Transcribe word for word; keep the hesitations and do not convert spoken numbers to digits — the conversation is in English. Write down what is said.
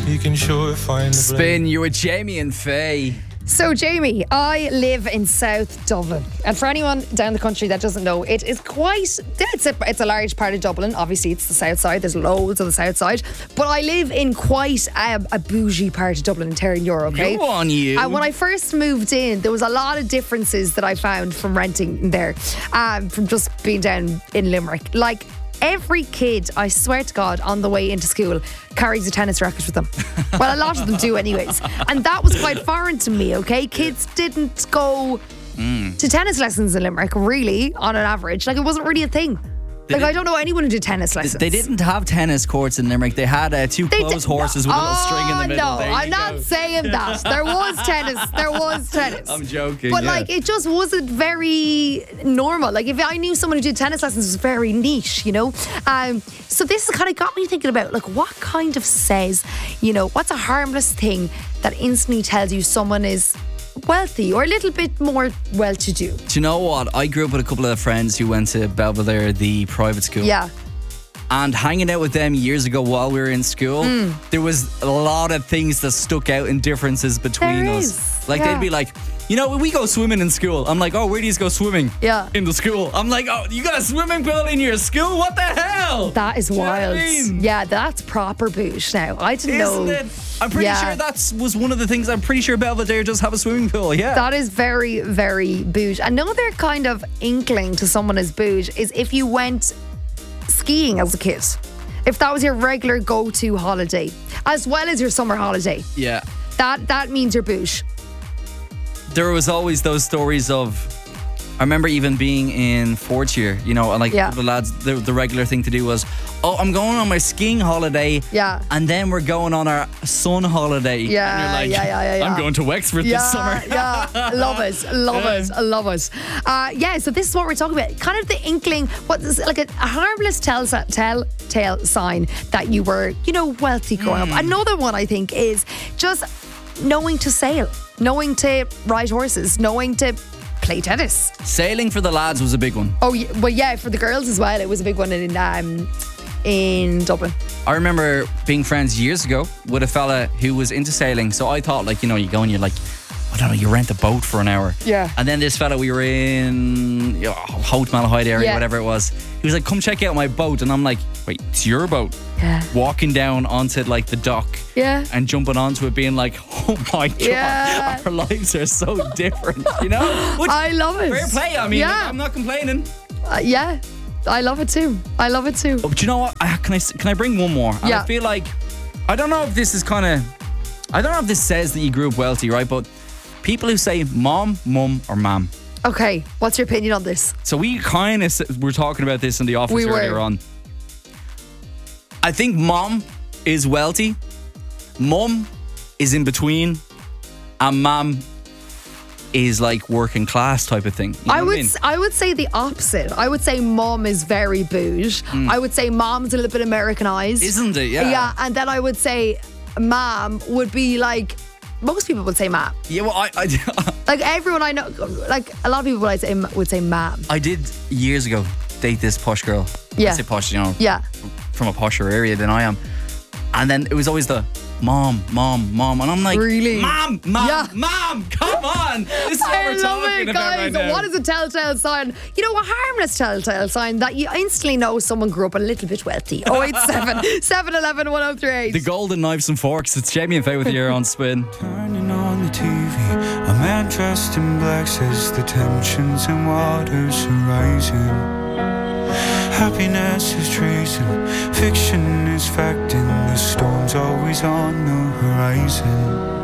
you can sure find the Spin, you with Jamie and Faye. So, Jamie, I live in South Dublin. And for anyone down the country that doesn't know, it is quite, it's a, it's a large part of Dublin. Obviously, it's the south side. There's loads on the south side. But I live in quite a, a bougie part of Dublin in Terranure, okay? Go on, you. And when I first moved in, there was a lot of differences that I found from renting there, um, from just being down in Limerick. Like, every kid, I swear to God, on the way into school carries a tennis racket with them. Well, a lot of them do anyways. And that was quite foreign to me, okay? Kids didn't go mm. to tennis lessons in Limerick, really, on an average. Like, it wasn't really a thing. They like, did, I don't know anyone who did tennis lessons. They didn't have tennis courts in Limerick. They had uh, two they clothes did, horses with a little oh, string in the middle. No, there I'm go. not saying that. There was tennis. There was tennis. I'm joking. But yeah. like, it just wasn't very normal. Like, if I knew someone who did tennis lessons, it was very niche, you know? Um, so this kind of got me thinking about, like, what kind of says, you know, what's a harmless thing that instantly tells you someone is wealthy or a little bit more well-to-do? Do you know what? I grew up with a couple of friends who went to Belvedere, the private school. Yeah. And hanging out with them years ago while we were in school, mm. there was a lot of things that stuck out in differences between there us. Is. Like, yeah. they'd be like, you know, we go swimming in school. I'm like, oh, where do you go swimming? Yeah. In the school. I'm like, oh, you got a swimming pool in your school? What the hell? That is do wild. You know what I mean? Yeah, that's proper boosh now. I didn't Isn't know. It? I'm pretty yeah. sure that was one of the things. I'm pretty sure Belvedere does have a swimming pool. Yeah. That is very, very bouge. Another kind of inkling to someone as bouge is if you went skiing as a kid. If that was your regular go-to holiday, as well as your summer holiday. Yeah. That that means you're bouge. There was always those stories of, I remember even being in fourth year, you know, and like yeah. the lads, the, the regular thing to do was, oh, I'm going on my skiing holiday. Yeah. And then we're going on our sun holiday. Yeah. And you're like, yeah, yeah, yeah, yeah. I'm going to Wexford yeah, this summer. yeah. Love it. Love yeah. it. Love it. Uh, yeah, so this is what we're talking about. Kind of the inkling, what is like a, a harmless tell, tell, tell sign that you were, you know, wealthy growing mm. up. Another one, I think, is just knowing to sail, knowing to ride horses, knowing to play tennis. Sailing for the lads was a big one. Oh, yeah, well, yeah, for the girls as well. It was a big one in um, in Dublin. I remember being friends years ago with a fella who was into sailing. So I thought, like, you know, you go and you're like, I don't know, you rent a boat for an hour. Yeah. And then this fella, we were in you know, Hout Malahide area, yeah. whatever it was. He was like, come check out my boat. And I'm like, wait, it's your boat? Yeah. Walking down onto like the dock. Yeah. And jumping onto it being like, oh my God, yeah. our lives are so different, you know? Which, I love it. Fair play, I mean, yeah. like, I'm not complaining. Uh, yeah. I love it too. I love it too. Oh, but you know what? I, can I can I bring one more? And yeah. I feel like, I don't know if this is kind of, I don't know if this says that you grew up wealthy, right? But people who say mom, mum, or mam. Okay, what's your opinion on this? So we kind of were talking about this in the office we earlier were. on. I think mom is wealthy, mum is in between, and mam is like working class type of thing. You know I would I, mean? I would say the opposite. I would say mom is very bouge. Mm. I would say mom's a little bit Americanized. Isn't it? Yeah. Yeah, and then I would say mom would be like, most people would say ma'am. Yeah, well, I, I like everyone I know, like a lot of people would say would say ma'am. I did years ago date this posh girl. Yeah. I say posh, you know. Yeah. From a posher area than I am, and then it was always the mom, mom, mom, and I'm like, really, mom, mom, yeah. mom, come on, this is what I we're love talking it, about guys. right now. What is a telltale sign? You know, a harmless telltale sign that you instantly know someone grew up a little bit wealthy. oh eight seven, seven one one, one oh three eight. The golden knives and forks. It's Jamie and Faye with you on Spin. Turning on the T V, a man dressed in black says the tensions and waters are rising. Happiness is treason, fiction is fact, and the storm's always on the horizon.